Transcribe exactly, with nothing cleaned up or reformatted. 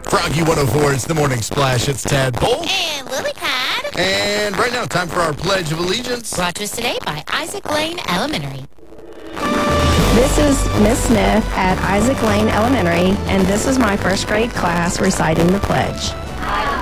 Froggy one oh four, it's the Morning Splash. It's Tadpole. And Lily Pad. And right now, time for our Pledge of Allegiance. Brought to us today by Isaac Lane Elementary. This is Miss Smith at Isaac Lane Elementary, and this is my first grade class reciting the pledge.